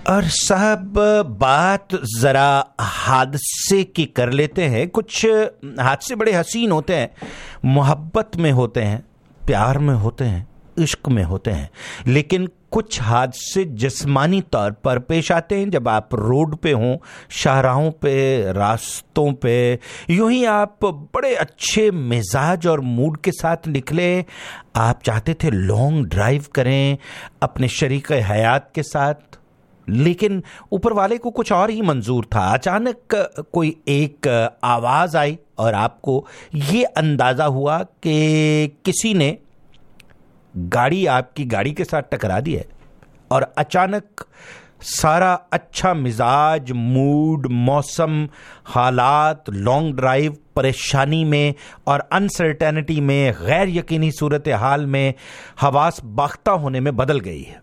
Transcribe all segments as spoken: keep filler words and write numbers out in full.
और साहब बात जरा हादसे की कर लेते हैं। कुछ हादसे बड़े हसीन होते हैं, मोहब्बत में होते हैं, प्यार में होते हैं, इश्क में होते हैं, लेकिन कुछ हादसे जिस्मानी तौर पर पेश आते हैं जब आप रोड पे हों, शाहराहों पे, रास्तों पे। यूं ही आप बड़े अच्छे मिजाज और मूड के साथ निकले, आप चाहते थे लॉन्ग ड्राइव करें अपने शरीक हयात के साथ, लेकिन ऊपर वाले को कुछ और ही मंजूर था। अचानक कोई एक आवाज आई और आपको ये अंदाजा हुआ कि किसी ने गाड़ी आपकी गाड़ी के साथ टकरा दी है, और अचानक सारा अच्छा मिजाज, मूड, मौसम, हालात, लॉन्ग ड्राइव, परेशानी में और अनसर्टेनिटी में, गैर यकीनी सूरत हाल में, हवास बाख्ता होने में बदल गई है।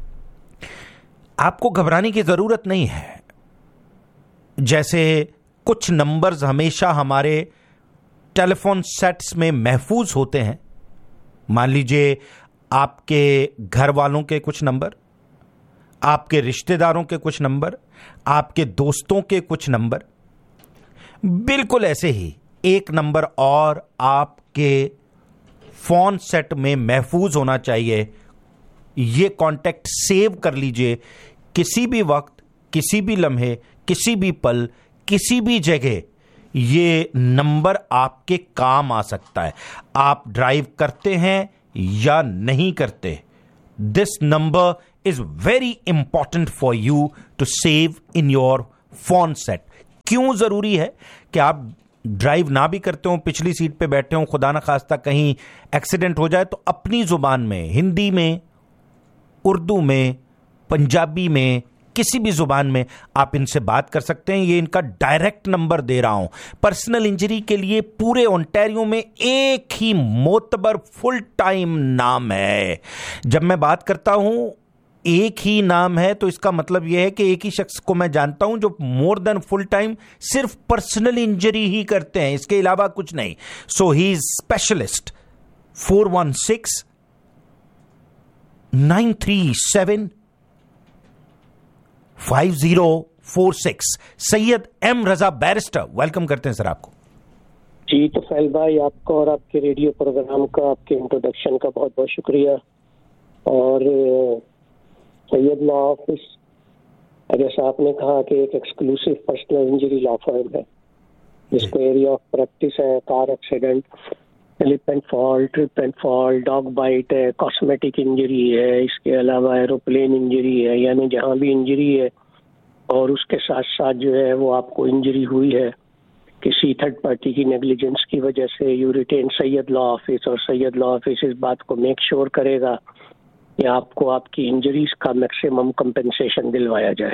आपको घबराने की जरूरत नहीं है। जैसे कुछ नंबर्स हमेशा हमारे टेलीफोन सेट्स में महफूज होते हैं, मान लीजिए आपके घर वालों के कुछ नंबर, आपके रिश्तेदारों के कुछ नंबर, आपके दोस्तों के कुछ नंबर, बिल्कुल ऐसे ही एक नंबर और आपके फोन सेट में महफूज होना चाहिए। ये कांटेक्ट सेव कर लीजिए। किसी भी वक्त, किसी भी लम्हे, किसी भी पल, किसी भी जगह ये नंबर आपके काम आ सकता है। आप ड्राइव करते हैं या नहीं करते, this number is very important for you to save in your phone set. क्यों जरूरी है कि आप ड्राइव ना भी करते हो, पिछली सीट पे बैठे हो, खुदा ना खास्ता कहीं एक्सीडेंट हो जाए, तो अपनी जुबान में, हिंदी में, उर्दू में, पंजाबी में, किसी भी जुबान में आप इनसे बात कर सकते हैं। ये इनका डायरेक्ट नंबर दे रहा हूं। पर्सनल इंजरी के लिए पूरे ओंटारियो में एक ही मोतबर फुल टाइम नाम है। जब मैं बात करता हूं एक ही नाम है, तो इसका मतलब यह है कि एक ही शख्स को मैं जानता हूं जो मोर देन फुल टाइम सिर्फ पर्सनल इंजरी ही करते हैं, इसके अलावा कुछ नहीं। सो he is specialist. Four one six nine three seven five zero four six. Syed M Raza barrister, welcome करते हैं सर आपको। जी तो फैल भाई, आपका और आपके रेडियो प्रोग्राम का, आपके इंट्रोडक्शन का बहुत बहुत शुक्रिया। और सैयद लॉ ऑफिस, जैसा आपने कहा कि एक exclusive personal injury law firm है जिसको एरिया ऑफ प्रैक्टिस है car accident, slip and fall, trip and fall, dog bite है, कॉस्मेटिक इंजरी है, इसके अलावा एरोप्लेन इंजरी है, यानी जहां भी इंजरी है और उसके साथ साथ जो है वो आपको इंजरी हुई है किसी थर्ड पार्टी की नेग्लिजेंस की वजह से, you retain Syed law office. और सैयद लॉ ऑफिस इस बात को मेक श्योर करेगा कि आपको आपकी इंजरीज का मैक्सिमम कंपेंसेशन दिलवाया जाए।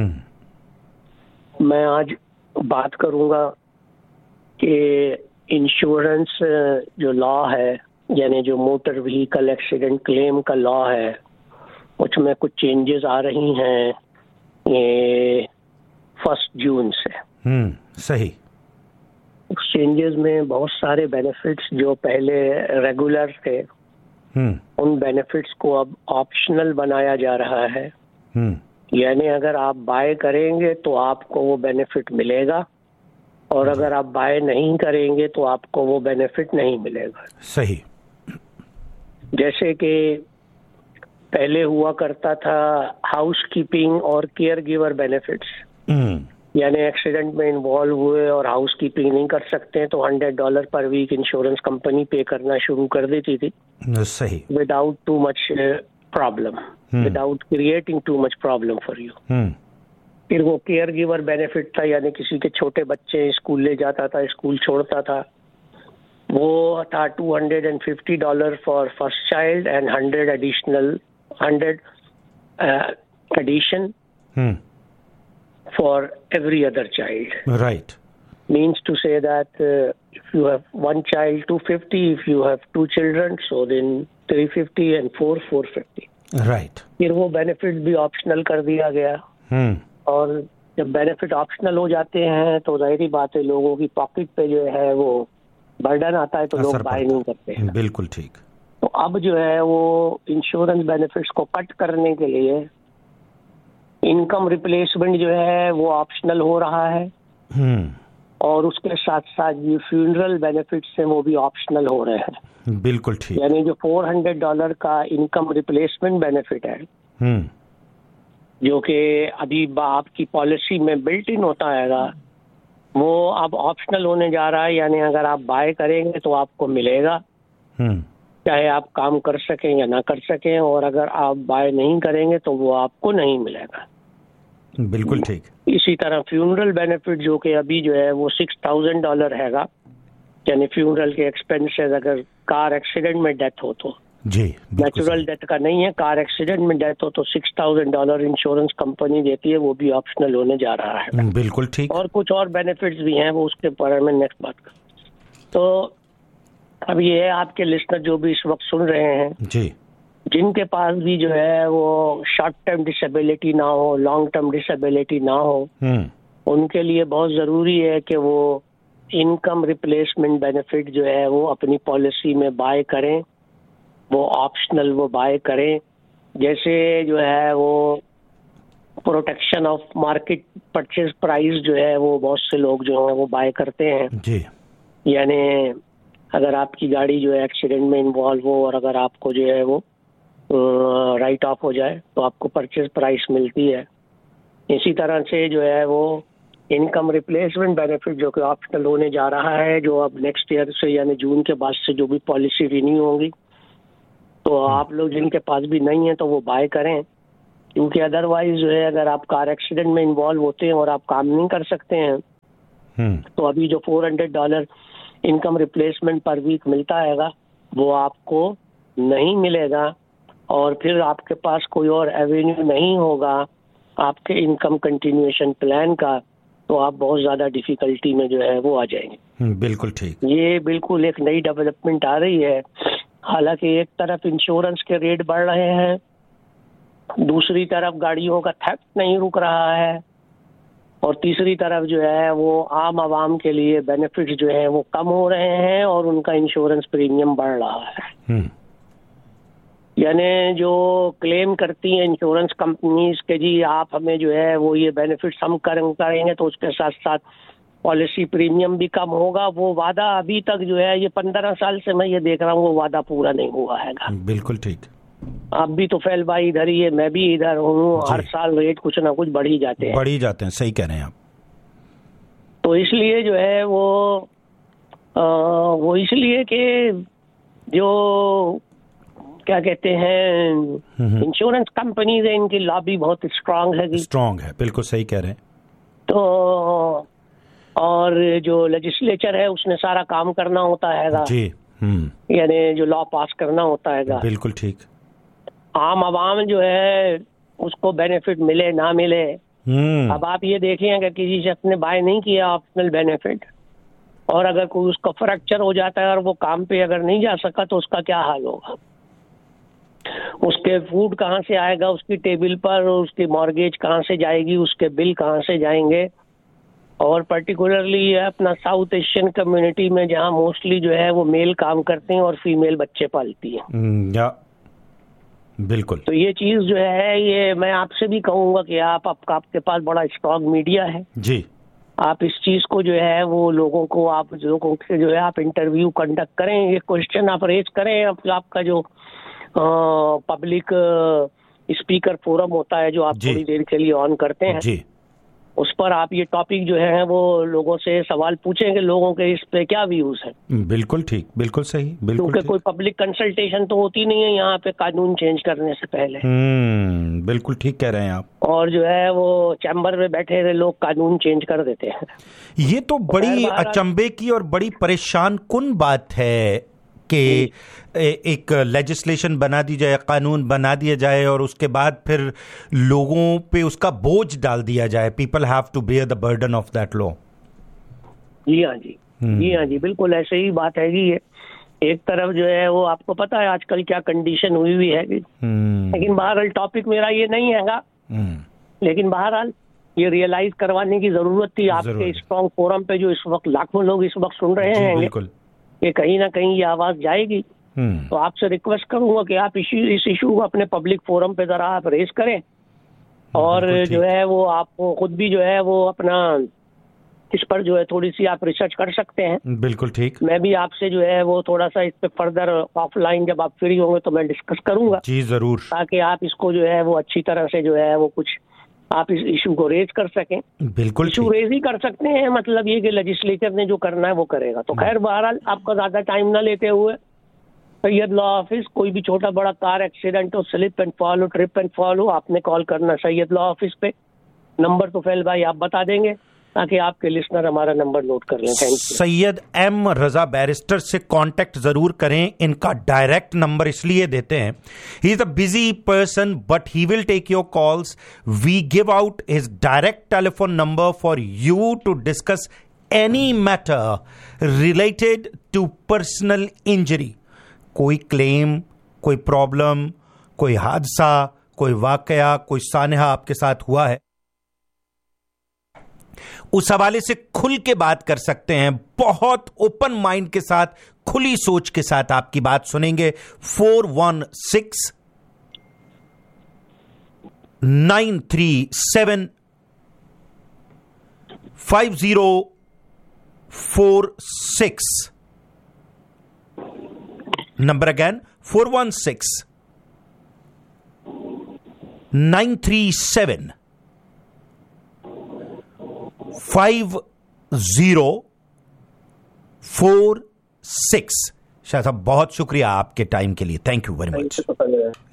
hmm. मैं आज बात करूंगा कि इंश्योरेंस जो लॉ है, यानी जो मोटर व्हीकल एक्सीडेंट क्लेम का लॉ है, उसमें कुछ चेंजेस आ रही हैं ये फर्स्ट जून से। हम्म सही। उस चेंजेस में बहुत सारे बेनिफिट्स जो पहले रेगुलर थे, हम्म उन बेनिफिट्स को अब ऑप्शनल बनाया जा रहा है। हम्म यानी अगर आप बाय करेंगे तो आपको वो बेनिफिट मिलेगा, और अगर आप बाय नहीं करेंगे तो आपको वो बेनिफिट नहीं मिलेगा। सही। जैसे कि पहले हुआ करता था हाउस कीपिंग और केयर गिवर बेनिफिट्स, यानी एक्सीडेंट में इन्वॉल्व हुए और हाउस कीपिंग नहीं कर सकते हैं तो हंड्रेड डॉलर पर वीक इंश्योरेंस कंपनी पे करना शुरू कर देती थी। सही। Without too much problem, without creating too much problem for you. फिर वो केयर गिवर बेनिफिट था, यानी किसी के छोटे बच्चे स्कूल ले जाता था, स्कूल छोड़ता था, वो था two hundred and fifty dollar for first child and hundred additional hundred addition for every other child. Right. Means to say that uh, if you have one child, two fifty, if you have two children, so then three fifty and four, four fifty. Right. फिर वो benefit भी optional कर दिया गया। hmm. और जब benefit optional हो जाते हैं तो जाहिर बात है लोगों की पॉकेट पे जो है वो बर्डन आता है, तो लोग बाय नहीं करते हैं। बिल्कुल ठीक। तो अब जो है वो इंश्योरेंस बेनिफिट्स को कट करने के लिए इनकम रिप्लेसमेंट जो है वो ऑप्शनल हो रहा है, हम्म और उसके साथ साथ ये फ्यूनरल बेनिफिट्स हैं वो भी ऑप्शनल हो रहे हैं। बिल्कुल ठीक। यानी जो फोर हंड्रेड डॉलर का इनकम रिप्लेसमेंट बेनिफिट है, हम्म जो कि अभी आपकी पॉलिसी में बिल्ट इन होता है, वो अब ऑप्शनल होने जा रहा है। यानी अगर आप बाय करेंगे तो आपको मिलेगा, हम्म चाहे आप काम कर सकें या ना कर सकें, और अगर आप बाय नहीं करेंगे तो वो आपको नहीं मिलेगा। बिल्कुल ठीक। इसी तरह फ्यूनरल बेनिफिट जो कि अभी जो है वो सिक्स थाउजेंड डॉलर हैगा, यानी फ्यूनरल के एक्सपेंसेस अगर कार एक्सीडेंट में डेथ हो तो, जी नेचुरल डेथ का नहीं है, कार एक्सीडेंट में डेथ हो तो six thousand dollar insurance company देती है, वो भी ऑप्शनल होने जा रहा है। बिल्कुल ठीक। और कुछ और बेनिफिट्स भी हैं, वो उसके बारे में नेक्स्ट बात कर। तो अब ये है आपके लिस्टनर जो भी इस वक्त सुन रहे हैं जी, जिनके पास भी जो है वो शॉर्ट टर्म डिसेबिलिटी ना हो, लॉन्ग टर्म डिसेबिलिटी ना हो, उनके लिए बहुत ज़रूरी है कि वो इनकम रिप्लेसमेंट बेनिफिट जो है वो अपनी पॉलिसी में बाय करें, वो ऑप्शनल वो बाय करें। जैसे जो है वो protection of market purchase price जो है वो बहुत से लोग जो है वो बाय करते हैं जी। यानी अगर आपकी गाड़ी जो है एक्सीडेंट में इन्वॉल्व हो और अगर आपको जो है वो राइट ऑफ हो जाए तो आपको परचेज प्राइस मिलती है। इसी तरह से जो है वो इनकम रिप्लेसमेंट बेनिफिट जो कि ऑप्शनल होने जा रहा है, जो अब नेक्स्ट ईयर से यानी जून के बाद से जो भी पॉलिसी रिन्यू होंगी, तो आप लोग जिनके पास भी नहीं है तो वो बाय करें, क्योंकि अदरवाइज जो है अगर आप कार एक्सीडेंट में इन्वॉल्व होते हैं और आप काम नहीं कर सकते हैं तो अभी जो four hundred dollar income replacement पर वीक मिलता है वो आपको नहीं मिलेगा, और फिर आपके पास कोई और एवेन्यू नहीं होगा आपके इनकम कंटिन्यूएशन प्लान का, तो आप बहुत ज़्यादा डिफिकल्टी में जो है वो आ जाएंगे। बिल्कुल ठीक। ये बिल्कुल एक नई डेवलपमेंट आ रही है। हालांकि एक तरफ इंश्योरेंस के रेट बढ़ रहे हैं, दूसरी तरफ गाड़ियों का थेफ्ट नहीं रुक रहा है, और तीसरी तरफ जो है वो आम आवाम के लिए बेनिफिट्स जो है वो कम हो रहे हैं और उनका इंश्योरेंस प्रीमियम बढ़ रहा है। यानी जो क्लेम करती हैं इंश्योरेंस कंपनीज के जी आप हमें जो है वो ये बेनिफिट्स हम करेंगे तो उसके साथ साथ पॉलिसी प्रीमियम भी कम होगा, वो वादा अभी तक जो है ये पंद्रह साल से मैं ये देख रहा हूँ वो वादा पूरा नहीं हुआ है। बिल्कुल ठीक। आप भी तो फैल भाई इधर ही है, मैं भी इधर हूँ, हर साल रेट कुछ ना कुछ बढ़ ही जाते हैं। बढ़ ही जाते हैं, सही कह रहे हैं आप। तो इसलिए जो है वो आ, वो इसलिए कि जो क्या कहते हैं इंश्योरेंस कंपनीज है इनकी लॉबी बहुत स्ट्रांग है। स्ट्रांग है, बिल्कुल सही कह रहे हैं। तो और जो लेजिस्लेचर है उसने सारा काम करना होता है जी, यानी जो लॉ पास करना होता है। बिल्कुल ठीक। आम आवाम जो है उसको बेनिफिट मिले ना मिले, अब आप ये देखें अगर किसी शख्स ने बाय नहीं किया ऑप्शनल बेनिफिट और अगर कोई उसका फ्रैक्चर हो जाता है और वो काम पे अगर नहीं जा सका तो उसका क्या हाल होगा, उसके फूड कहाँ से आएगा उसकी टेबल पर, उसकी मॉर्गेज कहाँ से जाएगी, उसके बिल कहाँ से जाएंगे। और पर्टिकुलरली अपना साउथ एशियन कम्युनिटी में जहाँ मोस्टली जो है वो मेल काम करते हैं और फीमेल बच्चे पालती हैं। या बिल्कुल। तो ये चीज जो है ये मैं आपसे भी कहूंगा कि आप आपका आपके पास बड़ा स्ट्रॉन्ग मीडिया है जी, आप इस चीज को जो है वो लोगों को आप लोगों से जो है आप इंटरव्यू कंडक्ट करें, ये क्वेश्चन आप रेज करें। आप, आपका जो पब्लिक स्पीकर फोरम होता है जो आप थोड़ी देर के लिए ऑन करते हैं जी, उस पर आप ये टॉपिक जो है वो लोगों से सवाल पूछेंगे, लोगों के इस पे क्या व्यूज है। बिल्कुल ठीक, बिल्कुल सही, बिल्कुल। क्योंकि कोई पब्लिक कंसल्टेशन तो होती नहीं है यहाँ पे कानून चेंज करने से पहले। हम्म, बिल्कुल ठीक कह रहे हैं आप। और जो है वो चैम्बर में बैठे हुए लोग कानून चेंज कर देते हैं। ये तो बड़ी अचंभे की और बड़ी परेशान कुन बात है कि एक लेजिस्लेशन बना दी जाए, कानून बना दिया जाए और उसके बाद फिर लोगों पे उसका बोझ डाल दिया जाए। People have to bear the burden of that law. जी हाँ जी, जी हाँ जी, बिल्कुल ऐसे ही बात है कि एक तरफ जो है वो आपको पता है आजकल क्या कंडीशन हुई हुई है, लेकिन बहरहाल टॉपिक मेरा ये नहीं हैगा, लेकिन बहरहाल ये रियलाइज करवाने की जरूरत थी आपके स्ट्रॉन्ग फोरम पे जो इस वक्त लाखों लोग इस वक्त सुन रहे हैं कि कहीं ना कहीं ये आवाज जाएगी। तो आपसे रिक्वेस्ट करूंगा कि आप इस इशू को अपने पब्लिक फोरम पे जरा आप रेज करें और जो है वो आप खुद भी जो है वो अपना इस पर जो है थोड़ी सी आप रिसर्च कर सकते हैं। बिल्कुल ठीक। मैं भी आपसे जो है वो थोड़ा सा इस पे फर्दर ऑफलाइन जब आप फ्री होंगे तो मैं डिस्कस करूंगा जी जरूर, ताकि आप इसको जो है वो अच्छी तरह से जो है वो कुछ आप इस इशू को रेज कर सकें। बिल्कुल इशू रेज ही कर सकते हैं, मतलब ये कि लेजिस्लेचर ने जो करना है वो करेगा। तो खैर बहरहाल आपका ज्यादा टाइम ना लेते हुए सैयद लॉ ऑफिस, कोई भी छोटा बड़ा कार एक्सीडेंट हो, स्लिप एंड फॉल हो, ट्रिप एंड फॉल हो, आपने कॉल करना सैयद लॉ ऑफिस पे। नंबर तो फैल भाई आप बता देंगे ताकि आपके लिसनर हमारा नंबर नोट कर लें। Thank you. Syed M Raza barrister से कांटेक्ट जरूर करें। इनका डायरेक्ट नंबर इसलिए देते हैं, he is a busy person but he will take your calls. We give out his direct telephone number for you to discuss any matter related to personal injury. कोई claim, कोई problem, कोई हादसा, कोई वाकया, कोई सानहा आपके साथ हुआ है, उस हवाले से खुल के बात कर सकते हैं। बहुत ओपन माइंड के साथ, खुली सोच के साथ आपकी बात सुनेंगे। Four one six nine three seven five zero four six. Number again four one six nine three seven five zero four six. Shah साहब बहुत शुक्रिया आपके टाइम के लिए, थैंक यू वेरी मच।